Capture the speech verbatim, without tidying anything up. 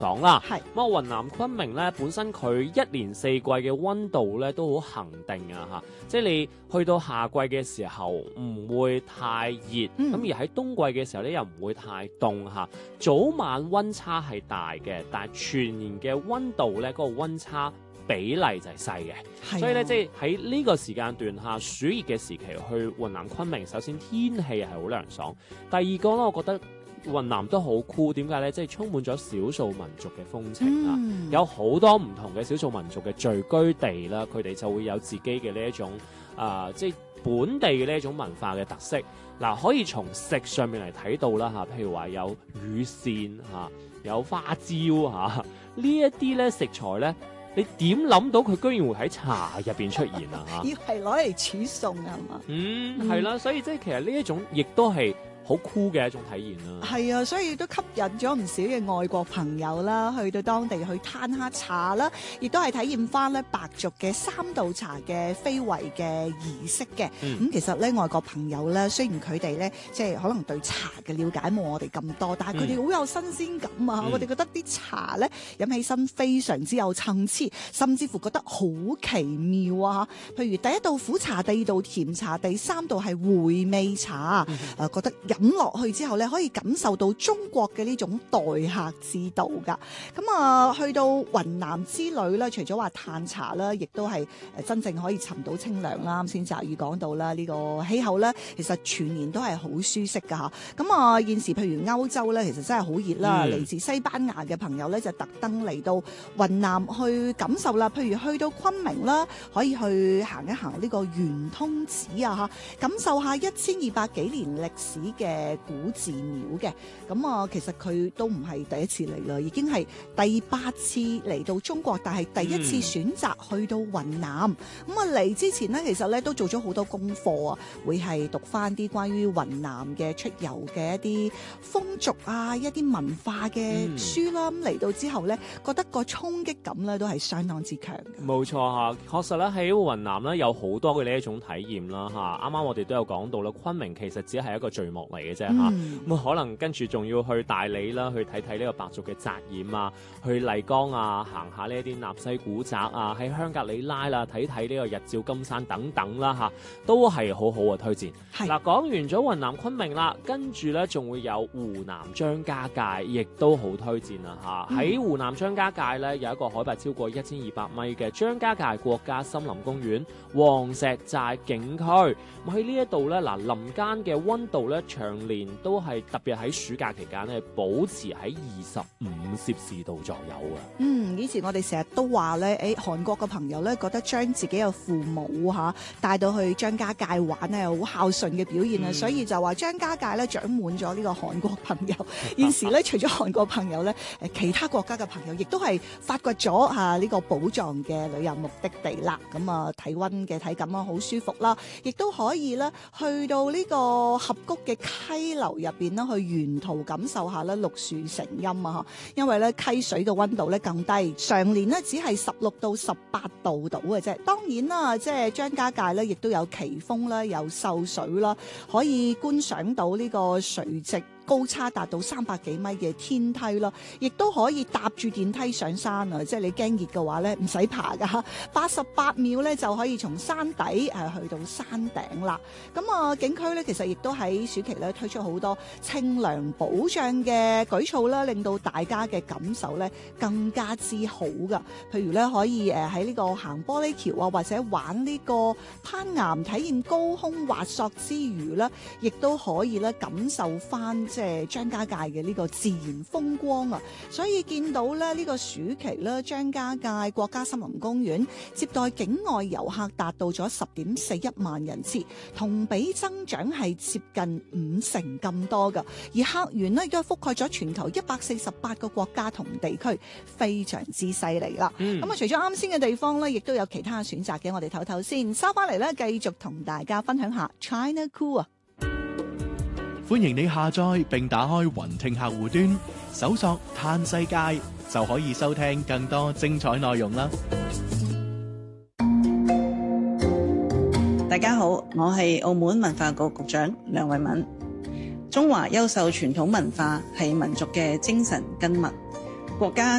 爽啦。 係咁啊，雲南昆明咧本身佢一年四季嘅温度咧都好恒定啊嚇，即係你去到夏季嘅時候唔會太熱，咁、 嗯、 而喺冬季嘅時候咧又唔會太凍嚇，早晚温差係大嘅，但係全年嘅温度咧嗰、嗰個温差比例就係細嘅， 啊、 所以咧即係喺呢個時間段下暑熱嘅時期去雲南昆明，首先天氣係好涼爽，第二個咧我覺得雲南都好酷，點解咧？即係充滿咗少數民族嘅風情啦， 嗯、 有好多唔同嘅少數民族嘅聚居地啦，佢哋就會有自己嘅呢一種啊、呃，即係本地嘅呢一種文化嘅特色。嗱、呃，可以從食上面嚟睇到啦嚇，譬如話有乳扇嚇，有花椒嚇，呢一啲咧食材咧。你點諗到佢居然會喺茶入邊出現啊？嚇， 要係攞嚟煮餸啊嘛？ 嗯，係啦，所以即係其實呢一種亦都係好酷嘅一種體驗啦。 係啊，所以都吸引咗唔少嘅外國朋友啦，去到當地去嘆下茶啦，亦都係體驗翻咧白族嘅三道茶嘅非遺嘅儀式嘅。咁、嗯、其實咧外國朋友咧，雖然佢哋咧即係可能對茶嘅了解冇我哋咁多，但係佢哋好有新鮮感啊！嗯、我哋覺得啲茶咧飲起身非常之有層次，甚至乎覺得好奇妙啊！譬如第一道苦茶，第二道甜茶，第三道係回味茶，誒、嗯呃、覺得飲落去之後咧，可以感受到中國嘅呢種待客之道㗎。咁啊，去到雲南之旅咧，除咗話嘆茶啦，亦都係誒真正可以尋到清涼啦。啱先澤宇講到啦，呢、這個氣候咧，其實全年都係好舒適㗎嚇。咁啊，現時譬如歐洲咧，其實真係好熱啦。嚟、嗯、自西班牙嘅朋友咧，就特登嚟到雲南去感受啦。譬如去到昆明啦，可以去行一行呢個圓通寺啊嚇，感受下一千二百幾年歷史嘅古寺廟嘅。咁啊，其實佢都唔係第一次嚟啦，已經係第八次嚟到中國，但係第一次選擇去到雲南。咁啊嚟之前呢，其實咧都做咗好多功課啊，會係讀翻啲關於雲南嘅出遊嘅一啲風俗啊，一啲文化嘅書啦。咁嚟、嗯、到之後咧，覺得個衝擊感咧都係相當之強嘅。 冇錯嚇，確實咧喺雲南咧有好多嘅呢一種體驗啦嚇。啱啱我哋都有講到啦，昆明其實只係一個序幕嚟嘅啫嚇。咁、嗯、可能跟住仲要去大理啦，去睇睇呢個白族嘅紮染啊，去麗江啊，行下呢一啲納西古宅啊，喺香格里拉啦睇睇呢個日照金山等等啦嚇，都係好好嘅推薦。嗱，講完咗雲南昆明啦，跟住咧仲會有湖南張家界，亦都好推薦啊嚇。喺、嗯、湖南張家界咧有一個海拔超過一千二百米嘅張家界國家森林公園黃石寨景區。咁喺呢一度咧，嗱林間嘅溫度咧長年都係特別喺暑假期間咧保持喺二十五攝氏度左右啊。 嗯，以前我哋成日都話咧，誒、哎、韓國嘅朋友咧覺得將自己嘅父母嚇帶到去張家界玩咧，好孝順嘅表現啊，嗯、所以就話張家界咧長滿咗呢個韓國朋友。現時咧除咗韓國朋友咧，誒其他國家嘅朋友亦都係發掘咗嚇呢個寶藏嘅旅遊目的地啦。咁啊，體溫嘅體感啊好舒服啦，亦都可以咧去到呢個峽谷嘅溪流入邊咧，去沿途感受下咧綠樹成蔭啊！因為咧溪水嘅溫度咧更低，常年咧只係十六到十八度度嘅啫。當然啦，即係張家界咧，亦都有奇峰啦，有秀水啦，可以觀賞到呢個垂直高差達到三百幾米嘅天梯啦，亦都可以搭住電梯上山啊！即係你驚熱嘅話咧，唔使爬噶，八十八秒咧就可以從山底誒去到山頂啦。咁啊，景區咧其實亦都喺暑期咧推出好多清涼保障嘅舉措啦，令到大家嘅感受咧更加之好噶。譬如咧可以誒喺呢個行玻璃橋啊，或者玩呢個攀岩體驗高空滑索之餘咧，亦都可以咧感受翻即係張家界嘅呢個自然風光啊！所以見到咧呢個暑期咧，張家界國家森林公園接待境外遊客達到咗十點四一萬人次，同比增長係接近五成咁多噶。而客源呢亦都係覆蓋咗全球一百四十八個國家同地區，非常之犀利啦。咁啊、嗯，除咗啱先嘅地方咧，亦都有其他選擇嘅。我哋唞唞先，收翻嚟咧，繼續同大家分享下 China Cool 啊！ 歡迎你下載並打開雲聽客戶端，搜索嘆世界就可以收聽更多精彩內容啦。 大家好，我係澳門文化局局長梁慧敏。中華優秀傳統文化係民族嘅精神根脈， 國家